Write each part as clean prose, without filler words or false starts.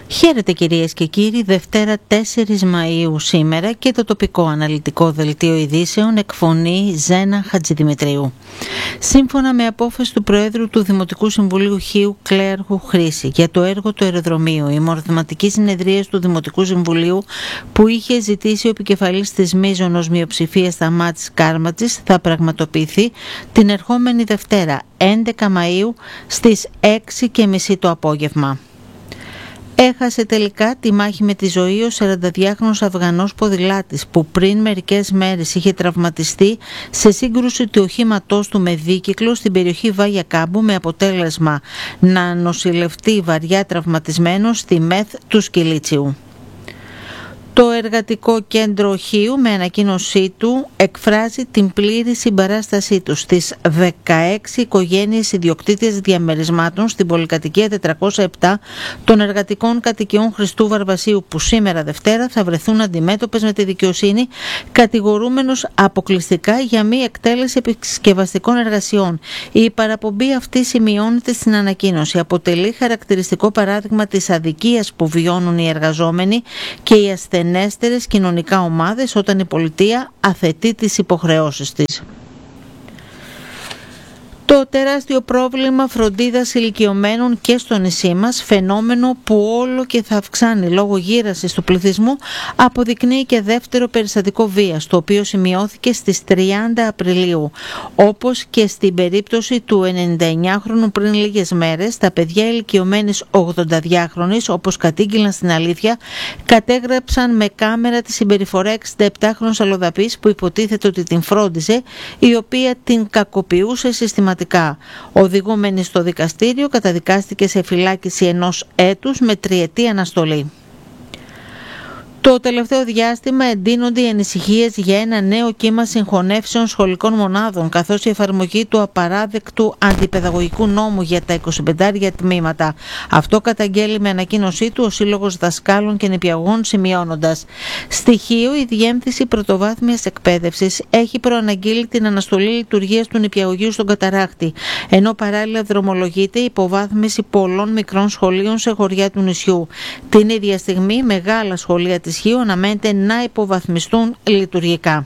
Χαίρετε κυρίες και κύριοι, Δευτέρα 4 Μαΐου σήμερα και το τοπικό αναλυτικό δελτίο ειδήσεων εκφωνεί Ζένα Χατζηδημητρίου. Σύμφωνα με απόφαση του Προέδρου του Δημοτικού Συμβουλίου Χίου Κλέαρχου Χρήση για το έργο του αεροδρομίου, η μορφωματική συνεδρία του Δημοτικού Συμβουλίου που είχε ζητήσει ο επικεφαλής της μείζωνος μειοψηφίας Σταμάτης Κάρματζης θα πραγματοποιηθεί την ερχόμενη Δευτέρα 11 Μαΐου στις 6:30 το απόγευμα. Έχασε τελικά τη μάχη με τη ζωή ο 42χρονος Αφγανός ποδηλάτης που πριν μερικές μέρες είχε τραυματιστεί σε σύγκρουση του οχήματός του με δίκυκλο στην περιοχή Βάγια Κάμπου, με αποτέλεσμα να νοσηλευτεί βαριά τραυματισμένο στη ΜΕΘ του Σκυλίτσιου. Το Εργατικό Κέντρο Χίου με ανακοίνωσή του εκφράζει την πλήρη συμπαράστασή του στις 16 οικογένειες ιδιοκτήτες διαμερισμάτων στην πολυκατοικία 407 των εργατικών κατοικιών Χριστού Βαρβασίου που σήμερα Δευτέρα θα βρεθούν αντιμέτωπες με τη δικαιοσύνη, κατηγορούμενος αποκλειστικά για μη εκτέλεση επισκευαστικών εργασιών. Η παραπομπή αυτή σημειώνεται στην ανακοίνωση. Αποτελεί χαρακτηριστικό παράδειγμα της αδικίας που βιώνουν οι εργαζόμενοι και οι ασθενέστερες κοινωνικά ομάδες όταν η πολιτεία αθετεί τις υποχρεώσεις της. Το τεράστιο πρόβλημα φροντίδας ηλικιωμένων και στο νησί μας, φαινόμενο που όλο και θα αυξάνει λόγω γύρασης του πληθυσμού, αποδεικνύει και δεύτερο περιστατικό βίας, το οποίο σημειώθηκε στις 30 Απριλίου. Όπως και στην περίπτωση του 99χρονου πριν λίγες μέρες, τα παιδιά ηλικιωμένης 82χρονης, όπως κατήγγειλαν στην Αλήθεια, κατέγραψαν με κάμερα τη συμπεριφορά 67χρονου αλλοδαπής που υποτίθεται ότι την φρόντιζε, η οποία την κακοποιούσε συστηματικά. Οδηγούμενη στο δικαστήριο, καταδικάστηκε σε φυλάκιση 1 έτους με 3ετή αναστολή. Το τελευταίο διάστημα εντείνονται οι ανησυχίες για ένα νέο κύμα συγχωνεύσεων σχολικών μονάδων, καθώς η εφαρμογή του απαράδεκτου αντιπαιδαγωγικού νόμου για τα 25 τμήματα. Αυτό καταγγέλει με ανακοίνωσή του ο Σύλλογος Δασκάλων και Νηπιαγωγών, σημειώνοντας: στοιχείο, η Διεύθυνση Πρωτοβάθμιας Εκπαίδευσης έχει προαναγγείλει την αναστολή λειτουργίας του νηπιαγωγείου στον Καταράχτη, ενώ παράλληλα δρομολογείται η υποβάθμιση πολλών μικρών σχολείων σε χωριά του νησιού. Την ίδια στιγμή, μεγάλα σχολεία της Χίου αναμένεται να υποβαθμιστούν λειτουργικά.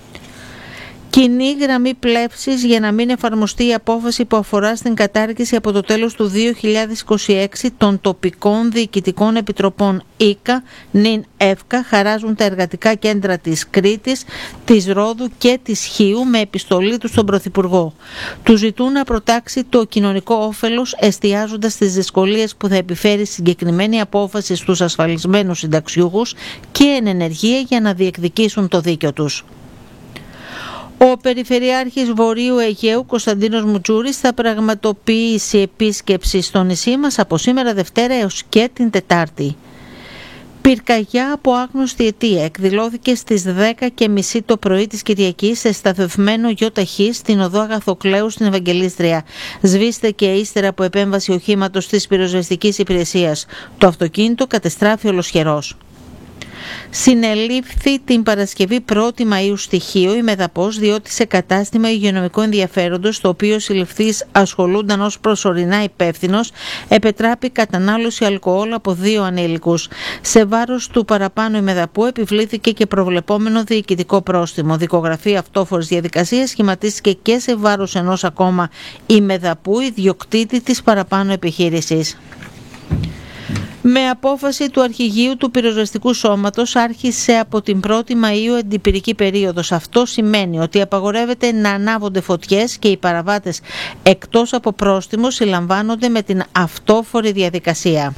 Κοινή γραμμή πλεύσης για να μην εφαρμοστεί η απόφαση που αφορά στην κατάργηση από το τέλος του 2026 των τοπικών διοικητικών επιτροπών ΙΚΑ, ΝΙΝ, ΕΦΚΑ, χαράζουν τα εργατικά κέντρα της Κρήτης, της Ρόδου και της Χίου με επιστολή του στον Πρωθυπουργό. Του ζητούν να προτάξει το κοινωνικό όφελος, εστιάζοντας στις δυσκολίες που θα επιφέρει συγκεκριμένη απόφαση στους ασφαλισμένους συνταξιούχους και εν ενεργεία για να διεκδικήσουν το δίκιο τους. Ο Περιφερειάρχης Βορείου Αιγαίου Κωνσταντίνος Μουτζούρης θα πραγματοποιήσει επίσκεψη στο νησί μας από σήμερα Δευτέρα έως και την Τετάρτη. Πυρκαγιά από άγνωστη αιτία εκδηλώθηκε στις 10:30 το πρωί της Κυριακής σε σταθευμένο ΙΧ στην οδό Αγαθοκλέου στην Ευαγγελίστρια. Σβήστηκε ύστερα από επέμβαση οχήματος της πυροσβεστικής υπηρεσίας. Το αυτοκίνητο κατεστράφη ολοσχερός. Συνελήφθη την Παρασκευή 1η Μαΐου στη Χίο η Μεδαπός, διότι σε κατάστημα υγειονομικού ενδιαφέροντος, το οποίο συλληφθείς ασχολούνταν ως προσωρινά υπεύθυνος, επετράπη κατανάλωση αλκοόλ από 2 ανήλικους. Σε βάρος του παραπάνω η Μεδαπού επιβλήθηκε και προβλεπόμενο διοικητικό πρόστιμο. Δικογραφή αυτόφορης διαδικασίας σχηματίστηκε και σε βάρος ενός ακόμα η Μεδαπού, ιδιοκτήτη της παραπάνω επιχείρησης. Με απόφαση του Αρχηγείου του Πυροσβεστικού Σώματος άρχισε από την 1η Μαΐου εντυπηρική περίοδος. Αυτό σημαίνει ότι απαγορεύεται να ανάβονται φωτιές και οι παραβάτες εκτός από πρόστιμο συλλαμβάνονται με την αυτόφορη διαδικασία.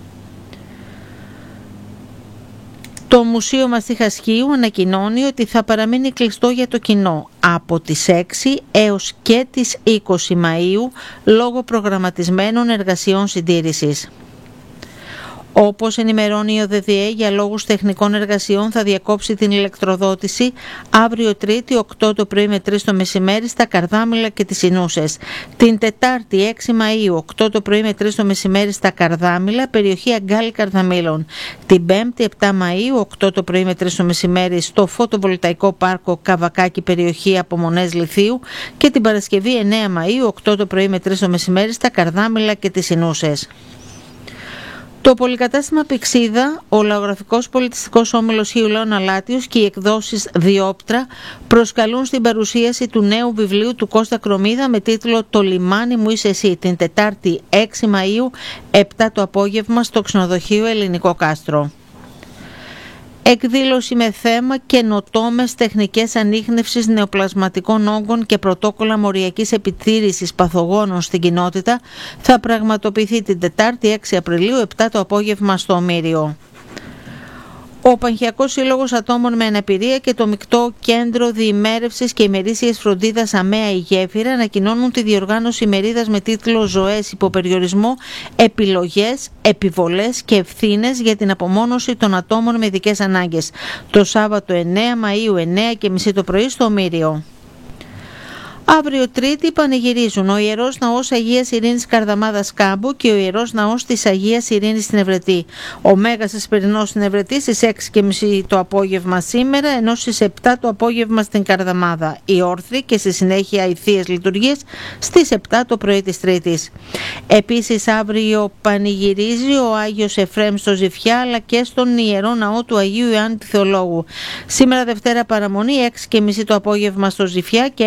Το Μουσείο Μαστίχας Χίου ανακοινώνει ότι θα παραμείνει κλειστό για το κοινό από τις 6 έως και τις 20 Μαΐου λόγω προγραμματισμένων εργασιών συντήρησης. Όπως ενημερώνει η ΟΔΔΕ, για λόγους τεχνικών εργασιών θα διακόψει την ηλεκτροδότηση αύριο Τρίτη 8 το πρωί με 3 το μεσημέρι στα Καρδάμυλα και τις Ινούσες. Την Τετάρτη 6 Μαΐου 8 το πρωί με 3 το μεσημέρι στα Καρδάμυλα, περιοχή Αγκάλι Καρδαμήλων. Την Πέμπτη 7 Μαΐου 8 το πρωί με 3 το μεσημέρι στο φωτοβολταϊκό πάρκο Καβακάκι, περιοχή Απομονές Λιθίου. Και την Παρασκευή 9 Μαΐου 8 το πρωί με 3 το μεσημέρι στα Καρδάμυλα και τις Ινούσες. Το πολυκατάστημα Πυξίδα, ο Λαογραφικός Πολιτιστικός Όμιλος Χίου Λέων Αλάτιος και οι εκδόσεις Διόπτρα προσκαλούν στην παρουσίαση του νέου βιβλίου του Κώστα Κρομίδα με τίτλο «Το λιμάνι μου είσαι εσύ», την Τετάρτη 6 Μαΐου, 7 το απόγευμα στο ξενοδοχείο Ελληνικό Κάστρο. Εκδήλωση με θέμα καινοτόμες τεχνικές ανίχνευσης νεοπλασματικών όγκων και πρωτόκολλα μοριακής επιτήρησης παθογόνων στην κοινότητα θα πραγματοποιηθεί την Τετάρτη 6 Απριλίου 7 το απόγευμα στο Ομήριο. Ο Πανχιακός Σύλλογος Ατόμων με Αναπηρία και το Μεικτό Κέντρο Διημέρευσης και Ημερήσιας Φροντίδας ΑΜΕΑ η Γέφυρα ανακοινώνουν τη διοργάνωση ημερίδας με τίτλο «Ζωές υποπεριορισμό, επιλογές, επιβολές και ευθύνες για την απομόνωση των ατόμων με ειδικές ανάγκες» το Σάββατο 9 Μαΐου 9:30 το πρωί στο Ομήριο. Αύριο Τρίτη πανηγυρίζουν ο Ιερός Ναός Αγίας Ειρήνης Καρδαμάδας Κάμπου και ο Ιερός Ναός της Αγίας Ειρήνης στην Ευρετή. Ο Μέγας Εσπερινός στην Ευρετή στις 6:30 το απόγευμα σήμερα, ενώ στις 7 το απόγευμα στην Καρδαμάδα. Οι όρθροι και στη συνέχεια οι θείες λειτουργίες στις 7 το πρωί της Τρίτης. Επίσης αύριο πανηγυρίζει ο Άγιος Εφραίμ στο Ζηφιά αλλά και στον Ιερό Ναό του Αγίου Ιωάννη του Θεολόγου. Σήμερα Δευτέρα παραμονή 6:30 το απόγευμα στο Ζηφιά και